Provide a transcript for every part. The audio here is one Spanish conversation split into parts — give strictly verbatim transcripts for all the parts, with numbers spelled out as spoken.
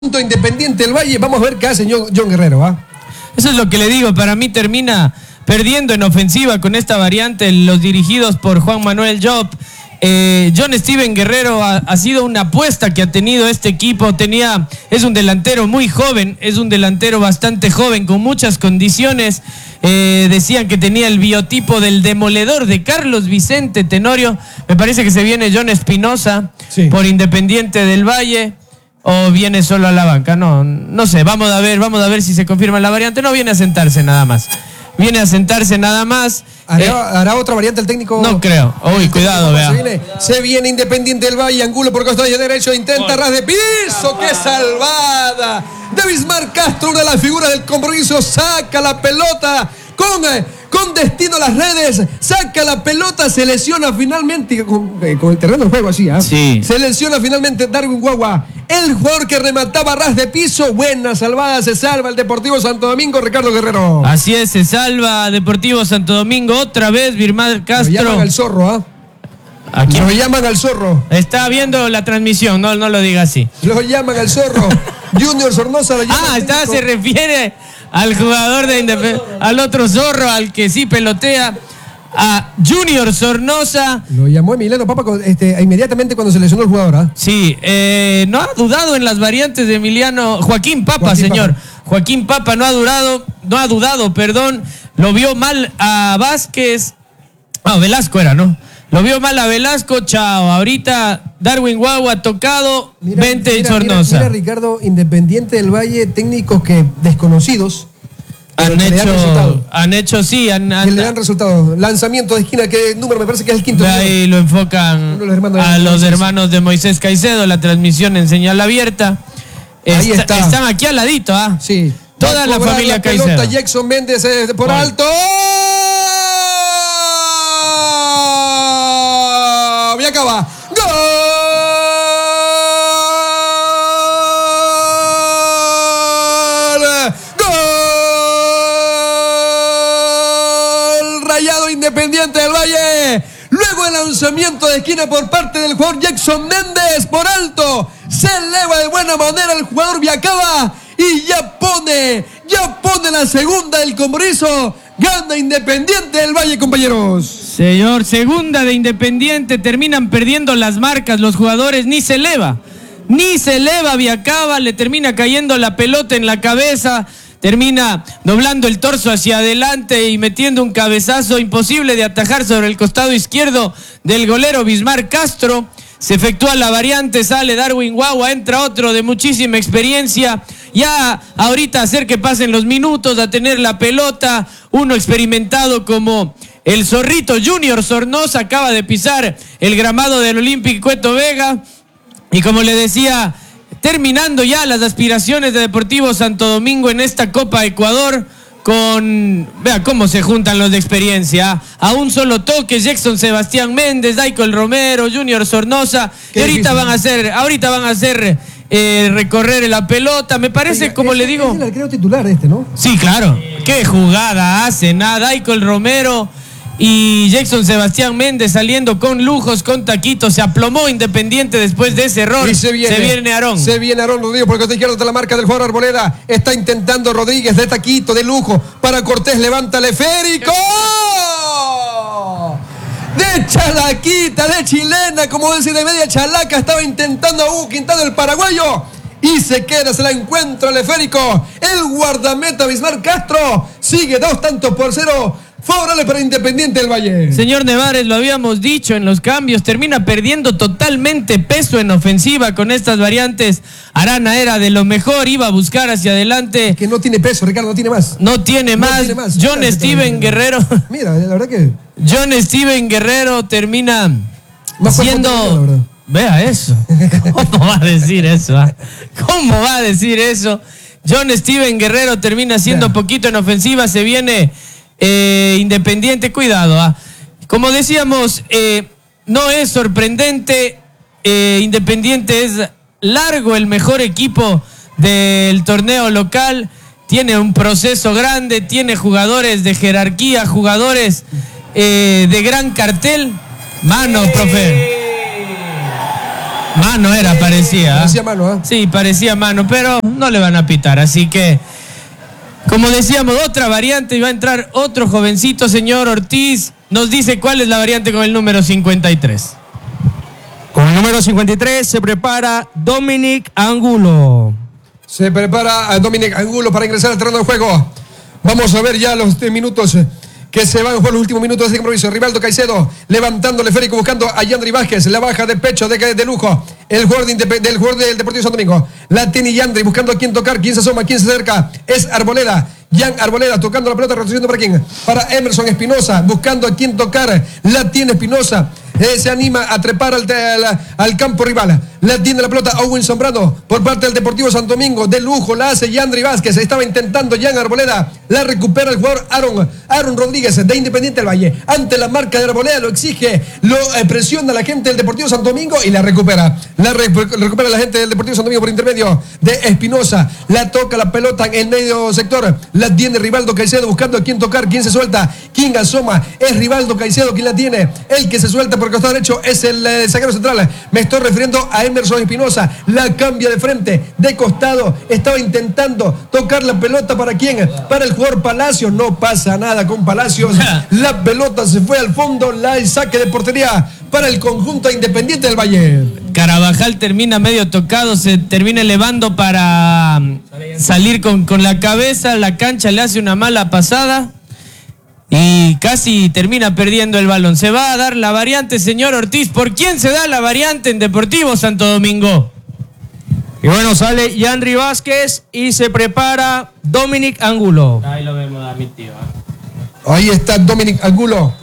Independiente del Valle, vamos a ver qué hace John Guerrero, ¿ah? Eso es lo que le digo, para mí termina perdiendo en ofensiva con esta variante los dirigidos por Juan Manuel Job. Eh, John Steven Guerrero ha, ha sido una apuesta que ha tenido este equipo. Tenía, es un delantero muy joven, es un delantero bastante joven, con muchas condiciones. Eh, decían que tenía el biotipo del demoledor de Carlos Vicente Tenorio. Me parece que se viene John Espinosa, sí, por Independiente del Valle. ¿O viene solo a la banca? No, no sé, vamos a ver, vamos a ver si se confirma la variante. No viene a sentarse nada más. Viene a sentarse nada más. ¿Hará, eh, ¿hará otra variante el técnico? No creo. Uy, cuidado, vea. Se viene, se viene Independiente del Valle, Angulo por costado derecho, intenta ras de piso. ¡Qué salvada! De Bismar Castro, una de las figuras del compromiso, saca la pelota con... Eh, con destino a las redes, saca la pelota, se lesiona finalmente, con, eh, con el terreno del juego así, ¿ah? ¿eh? Sí. Se lesiona finalmente Darwin Guagua, el jugador que remataba ras de piso. Buena salvada, se salva el Deportivo Santo Domingo, Ricardo Guerrero. Así es, se salva Deportivo Santo Domingo, otra vez Birmar Castro. Lo llaman al zorro, ¿ah? ¿eh? ¿A quién? Lo llaman al zorro. Está viendo la transmisión, no, no lo diga así. Lo llaman al zorro. Junior Sornosa lo llama. Ah, está, se refiere al jugador de Independiente, al otro zorro, al que sí pelotea, a Junior Sornosa. Lo llamó Emiliano Papa este, inmediatamente cuando se lesionó el jugador, ¿ah? ¿eh? Sí, eh, no ha dudado en las variantes de Emiliano, Joaquín Papa, Joaquín señor. Papa. Joaquín Papa no ha dudado, no ha dudado, perdón, lo vio mal a Vázquez, ah, Velasco era, ¿no? Lo vio mal a Velasco, chao. Ahorita Darwin Guagua tocado, mira, vente mira, Sornosa. Mira, mira, Ricardo, Independiente del Valle, técnicos que desconocidos han hecho, han hecho, sí, han, han, que le dan resultados. Lanzamiento de esquina, ¿qué número? Me parece que es el quinto. Ahí lo enfocan los hermanos a los hermanos de Moisés Caicedo, la transmisión en señal abierta. Ahí está, está. Están aquí al ladito, ¿ah? ¿eh? Sí. Toda la familia la Caicedo. Pelota, Jackson Méndez eh, por Gol. Alto. Y acaba. ¡Gol! ¡Gol! Rayado Independiente del Valle. Luego el lanzamiento de esquina por parte del jugador Jackson Méndez por alto. Se eleva de buena manera el jugador Viacaba y ya pone, ya pone la segunda del compromiso. Gana Independiente del Valle, compañeros. Señor, segunda de Independiente, terminan perdiendo las marcas, los jugadores ni se eleva, ni se eleva Viacaba, le termina cayendo la pelota en la cabeza, termina doblando el torso hacia adelante y metiendo un cabezazo imposible de atajar sobre el costado izquierdo del golero Bismar Castro. Se efectúa la variante, sale Darwin Guagua, entra otro de muchísima experiencia. Ya ahorita hacer que pasen los minutos, a tener la pelota, uno experimentado como el zorrito Junior Sornosa acaba de pisar el gramado del Olímpico Cueto Vega. Y como le decía, terminando ya las aspiraciones de Deportivo Santo Domingo en esta Copa Ecuador, con, vea cómo se juntan los de experiencia, a un solo toque, Jackson Sebastián Méndez, Daikol Romero, Junior Sornosa, y ahorita van a hacer, ahorita van a hacer eh, recorrer la pelota, me parece. Oiga, como ese, le digo. Es el arquero titular este, ¿no? Sí, claro. Qué jugada hace, nada, Daikol Romero y Jackson Sebastián Méndez saliendo con lujos, con taquitos. Se aplomó Independiente después de ese error. Y se viene, se viene Aarón. Se viene Aarón Rodríguez por el costado izquierdo de la marca del jugador Arboleda. Está intentando Rodríguez de taquito, de lujo. Para Cortés, levanta el esférico. De chalaquita, de chilena, como decir, de media chalaca. Estaba intentando a Hugo Quintana, el paraguayo. Y se queda, se la encuentra el esférico. El guardameta Bismar Castro sigue dos tantos por cero. Favorable para Independiente del Valle. Señor Nevares, lo habíamos dicho en los cambios, termina perdiendo totalmente peso en ofensiva con estas variantes. Arana era de lo mejor, iba a buscar hacia adelante. Que no tiene peso, Ricardo, no tiene más. No tiene, no más. tiene más. John Mira, Steven Guerrero. Mira, la verdad que... John Steven Guerrero termina más siendo... Vea eso. ¿Cómo va a decir eso? ¿Ah? ¿Cómo va a decir eso? John Steven Guerrero termina siendo Vea. poquito en ofensiva, se viene... Eh, Independiente, cuidado, ¿ah? Como decíamos, eh, no es sorprendente, eh, Independiente es largo el mejor equipo del torneo local, tiene un proceso grande, tiene jugadores de jerarquía, jugadores eh, de gran cartel. Mano, profe. Mano era, parecía. Parecía mano, ¿eh? Sí, parecía mano, pero no le van a pitar, así que... Como decíamos, otra variante y va a entrar otro jovencito, señor Ortiz. Nos dice cuál es la variante con el número cincuenta y tres. Con el número cincuenta y tres se prepara Dominic Angulo. Se prepara a Dominic Angulo para ingresar al terreno de juego. Vamos a ver ya los minutos que se van por los últimos minutos de este compromiso. Rivaldo Caicedo levantando el esférico buscando a Yandri Vázquez. La baja de pecho de, de lujo. El jugador, de, del jugador del Deportivo Santo Domingo. La tiene Yandri buscando a quién tocar, quién se asoma, quién se acerca. Es Arboleda. Jan Arboleda tocando la pelota, retrocediendo para quién. Para Emerson Espinosa, buscando a quién tocar. La tiene Espinosa. Eh, se anima a trepar al, al, al campo rival. La tiene la pelota Owen Zambrano por parte del Deportivo Santo Domingo. De lujo la hace Yandri Vázquez. Estaba intentando Jan Arboleda. La recupera el jugador Aaron, Aaron Rodríguez de Independiente del Valle. Ante la marca de Arboleda lo exige, lo eh, presiona la gente del Deportivo Santo Domingo y la recupera. La re, recupera la gente del Deportivo Santo Domingo por intermedio de Espinosa. La toca la pelota en el medio sector. La tiene Rivaldo Caicedo buscando a quién tocar, quién se suelta, quién asoma. Es Rivaldo Caicedo quien la tiene. El que se suelta por el costado derecho es el eh, zaguero central. Me estoy refiriendo a Emerson Espinosa. La cambia de frente, de costado. Estaba intentando tocar la pelota para quién, para el jugador Palacios. No pasa nada con Palacios. La pelota se fue al fondo. La el saque de portería para el conjunto Independiente del Valle. Carabajal termina medio tocado, se termina elevando para salir con, con la cabeza. La cancha le hace una mala pasada y casi termina perdiendo el balón. Se va a dar la variante, señor Ortiz. ¿Por quién se da la variante en Deportivo Santo Domingo? Y bueno, sale Yandri Vázquez y se prepara Dominic Angulo. Ahí lo vemos a mi tío. ¿eh? Ahí está Dominic Angulo.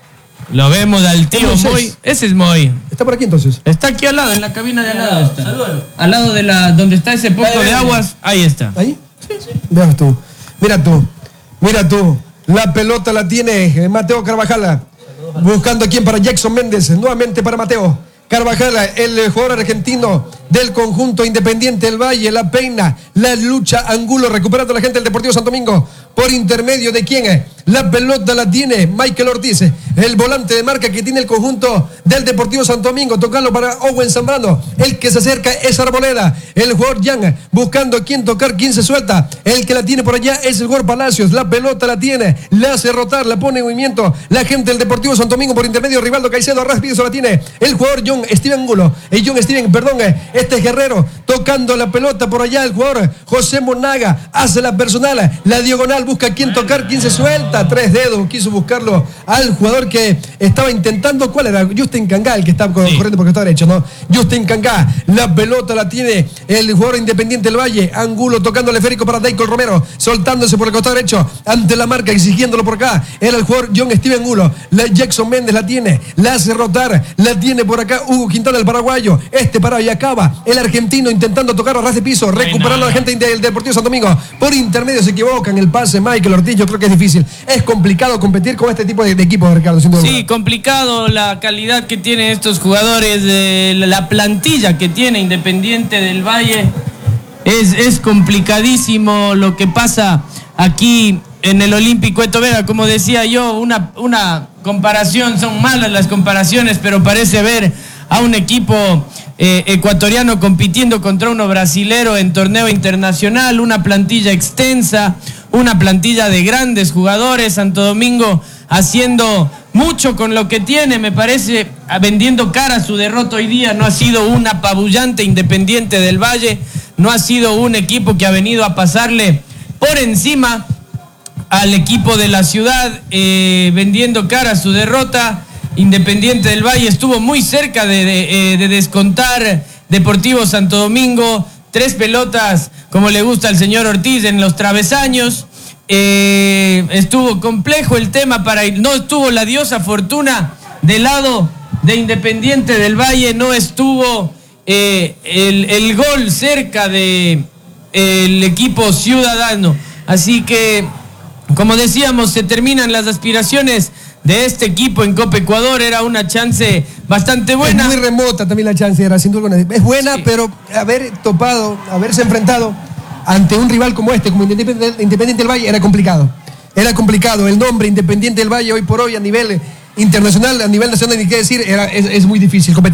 Lo vemos al tío Moy. Ese es Moy. ¿Está por aquí entonces? Está aquí al lado, en la cabina de al lado. Está. Al lado de la donde está ese poco de aguas. Ahí está. ¿Ahí? Sí, sí. Veas tú. Mira tú. Mira tú. La pelota la tiene Mateo Carvajal. Buscando a quién para Jackson Méndez. Nuevamente para Mateo Carvajal, el jugador argentino del conjunto Independiente del Valle. La peina, la lucha Angulo, recuperando a la gente del Deportivo Santo Domingo. Por intermedio de quién es. La pelota la tiene Michael Ortiz, el volante de marca que tiene el conjunto del Deportivo Santo Domingo, tocando para Owen Zambrano. El que se acerca es Arboleda, el jugador Jan, buscando a quién tocar, quién se suelta. El que la tiene por allá es el jugador Palacios. La pelota la tiene, la hace rotar, la pone en movimiento la gente del Deportivo Santo Domingo por intermedio de Rivaldo Caicedo. Arras Piso la tiene el jugador John Steven Angulo. El John Steven, perdón, este es Guerrero, tocando la pelota por allá el jugador José Monaga, hace la personal, la diagonal, busca a quién tocar, quién se suelta. Tres dedos, quiso buscarlo al jugador que estaba intentando. ¿Cuál era? Justin Cangá, el que estaba sí. corriendo por el costado derecho, ¿no? Justin Cangá, la pelota la tiene el jugador Independiente del Valle. Angulo tocando el esférico para Deicol Romero, soltándose por el costado derecho ante la marca, exigiéndolo por acá. Era el jugador John Steven Angulo. La Jackson Méndez la tiene, la hace rotar, la tiene por acá Hugo Quintana, el paraguayo. Este para y acaba el argentino intentando tocar a ras de piso, recuperando a la gente del Deportivo Santo Domingo. Por intermedio se equivocan el pase Michael Ortiz. Yo creo que es difícil. Es complicado competir con este tipo de, de equipos, Ricardo. Sí, duda. complicado la calidad que tienen estos jugadores, de la plantilla que tiene Independiente del Valle. Es, es complicadísimo lo que pasa aquí en el Olímpico Eto Vera. Como decía yo, una, una comparación, son malas las comparaciones, pero parece ver a un equipo eh, ecuatoriano compitiendo contra uno brasilero en torneo internacional, una plantilla extensa, una plantilla de grandes jugadores. Santo Domingo haciendo mucho con lo que tiene, me parece, vendiendo cara a su derrota hoy día. No ha sido un apabullante Independiente del Valle, no ha sido un equipo que ha venido a pasarle por encima al equipo de la ciudad, eh, vendiendo cara a su derrota. Independiente del Valle estuvo muy cerca de, de, de descontar. Deportivo Santo Domingo, tres pelotas, como le gusta al señor Ortiz, en los travesaños. Eh, estuvo complejo el tema para ir. No estuvo la diosa fortuna del lado de Independiente del Valle, no estuvo eh, el, el gol cerca de el equipo ciudadano. Así que, como decíamos, se terminan las aspiraciones de este equipo en Copa Ecuador. Era una chance bastante buena. Es muy remota también la chance, era sin duda. Es buena, sí. Pero haber topado, haberse enfrentado ante un rival como este, como Independiente, Independiente del Valle, era complicado. Era complicado. El nombre Independiente del Valle hoy por hoy a nivel internacional, a nivel nacional, ni qué decir, era, es, es muy difícil competir.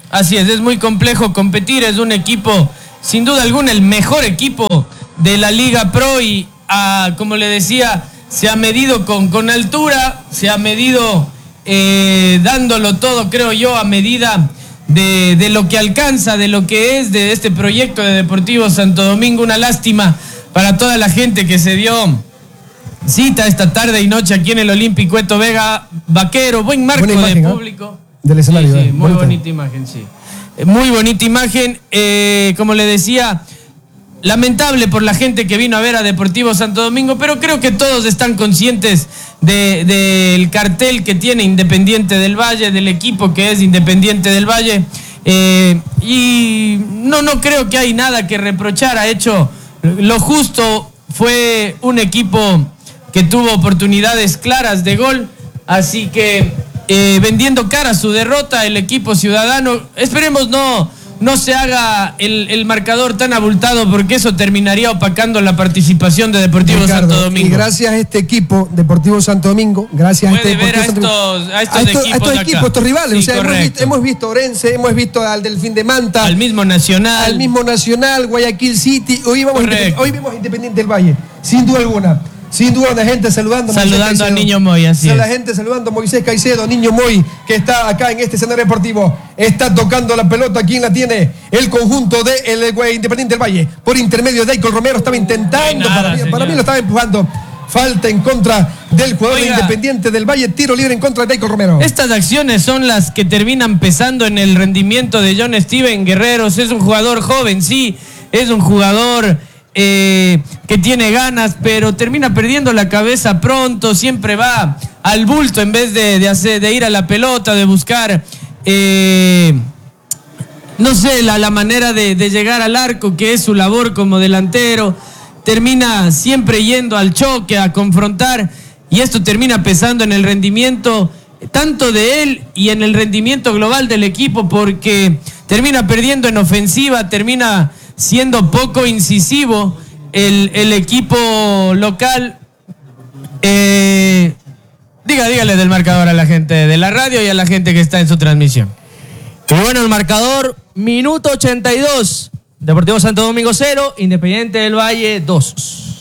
Así es, es muy complejo competir, es un equipo, sin duda alguna, el mejor equipo de la Liga Pro y, a, como le decía, se ha medido con, con altura, se ha medido eh, dándolo todo, creo yo, a medida de, de lo que alcanza, de lo que es de este proyecto de Deportivo Santo Domingo. Una lástima para toda la gente que se dio cita esta tarde y noche aquí en el Olímpico Eto Vega Vaquero. Buen marco imagen, de público. ¿eh? Del escenario. Sí, sí, eh, muy bonita. bonita imagen, sí. Muy bonita imagen. Eh, como le decía, lamentable por la gente que vino a ver a Deportivo Santo Domingo, pero creo que todos están conscientes del de, de cartel que tiene Independiente del Valle, del equipo que es Independiente del Valle. Eh, y no, no creo que hay nada que reprochar. Ha hecho lo justo. Fue un equipo que tuvo oportunidades claras de gol, así que eh, vendiendo cara a su derrota el equipo ciudadano. Esperemos no, no se haga el, el marcador tan abultado, porque eso terminaría opacando la participación de Deportivo Ricardo, Santo Domingo. Y gracias a este equipo, Deportivo Santo Domingo, gracias Puede a este ver a Santo estos, a estos, a estos, equipos, a estos, de equipos acá. estos rivales. Sí, o sea, hemos visto, hemos visto a Orense, hemos visto al Delfín de Manta, al mismo Nacional, al mismo Nacional, Guayaquil City. Hoy, vamos hoy vemos Independiente del Valle, sin duda alguna. Sin duda, la gente saludando, saludando a Niño Moy, así o sea, es. La gente saludando a Moisés Caicedo, Niño Moy, que está acá en este escenario deportivo. Está tocando la pelota. ¿Quién la tiene? El conjunto de el Independiente del Valle. Por intermedio de Daicol Romero. Estaba intentando, nada, para, mí, para mí lo señor. estaba empujando. Falta en contra del jugador Oiga, de Independiente del Valle. Tiro libre en contra de Daicol Romero. Estas acciones son las que terminan pesando en el rendimiento de John Steven Guerreros. Es un jugador joven, sí. Es un jugador Eh, que tiene ganas, pero termina perdiendo la cabeza pronto. Siempre va al bulto en vez de, de, hacer, de ir a la pelota, de buscar, eh, no sé, la, la manera de, de llegar al arco, que es su labor como delantero. Termina siempre yendo al choque, a confrontar, y esto termina pesando en el rendimiento tanto de él y en el rendimiento global del equipo, porque termina perdiendo en ofensiva, termina siendo poco incisivo el, el equipo local. Eh, diga, dígale del marcador a la gente de la radio y a la gente que está en su transmisión. Y bueno, el marcador, minuto ochenta y dos. Deportivo Santo Domingo cero, Independiente del Valle dos.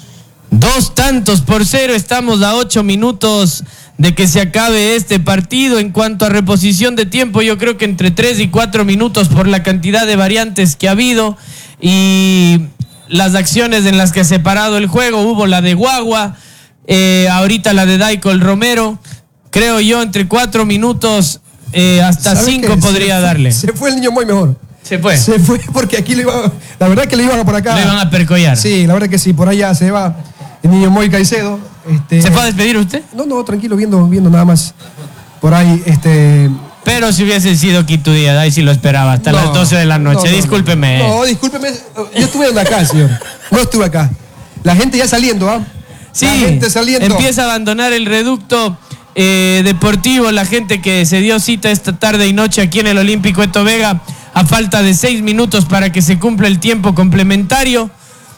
Dos tantos por cero, estamos a ocho minutos de que se acabe este partido. En cuanto a reposición de tiempo, yo creo que entre tres y cuatro minutos por la cantidad de variantes que ha habido y las acciones en las que ha separado el juego. Hubo la de Guagua, eh, ahorita la de Daicol Romero. Creo yo entre cuatro minutos eh, hasta cinco podría se darle. Fue, se fue el Niño Moy mejor. Se fue. Se fue porque aquí le iba, la verdad que le iban por acá. Le iban a percollar. Sí, la verdad que sí, por allá se va el Niño Moy Caicedo. Este, ¿Se fue a despedir usted? No, no, tranquilo, viendo, viendo nada más. Por ahí, este... Pero si hubiese sido Quito Díaz, ahí sí lo esperaba, hasta no, las doce de la noche. No, no, discúlpeme. No, discúlpeme. Yo estuve acá, señor. No estuve acá. La gente ya saliendo, ¿ah? ¿eh? Sí, la gente saliendo. Empieza a abandonar el reducto eh, deportivo, la gente que se dio cita esta tarde y noche aquí en el Olímpico Eto Vega, a falta de seis minutos para que se cumpla el tiempo complementario.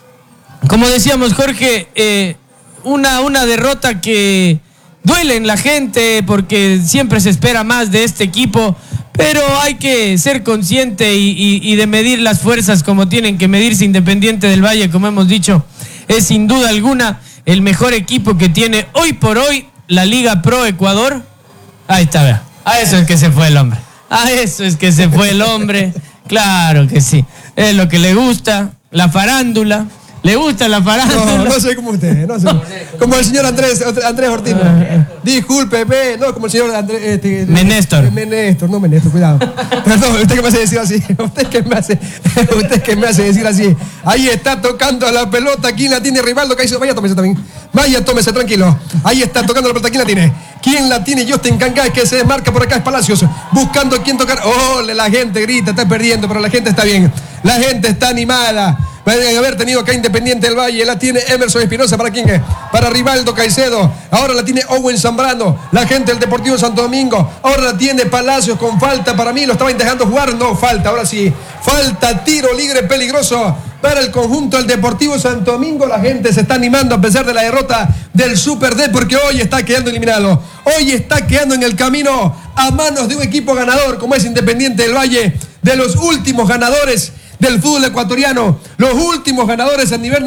Como decíamos, Jorge, eh, una, una derrota que duele en la gente porque siempre se espera más de este equipo, pero hay que ser consciente y, y, y de medir las fuerzas como tienen que medirse. Independiente del Valle, como hemos dicho, es sin duda alguna el mejor equipo que tiene hoy por hoy la Liga Pro Ecuador. Ahí está, vea. A eso es que se fue el hombre. A eso es que se fue el hombre. Claro que sí. Es lo que le gusta, la farándula. ¿Le gusta la farándula? No, no soy como usted, no soy. Como el señor Andrés, Andrés Ortiz. Discúlpeme, no, como el señor Andrés. Este, Menéstor. Menéstor, no Menéstor, cuidado. Perdón, usted que me hace decir así. Usted que me hace, usted que me hace decir así. Ahí está tocando la pelota. ¿Quién la tiene? Rivaldo Caicedo. Vaya, tómese también. Vaya, tómese, tranquilo. Ahí está tocando la pelota. ¿Quién la tiene? ¿Quién la tiene? Justin Cancá, que se desmarca por acá, es Palacios. Buscando a quién tocar. Oh, la gente grita, está perdiendo, pero la gente está bien. La gente está animada. Pueden haber tenido acá Independiente del Valle. La tiene Emerson Espinosa. ¿Para quién es? Para Rivaldo Caicedo. Ahora la tiene Owen Zambrano. La gente del Deportivo Santo Domingo. Ahora la tiene Palacios con falta. Para mí lo estaban dejando jugar. No, falta. Ahora sí. Falta, tiro libre peligroso para el conjunto del Deportivo Santo Domingo. La gente se está animando a pesar de la derrota del Super D, porque hoy está quedando eliminado. Hoy está quedando en el camino a manos de un equipo ganador como es Independiente del Valle. de los últimos ganadores del fútbol ecuatoriano, los últimos ganadores a nivel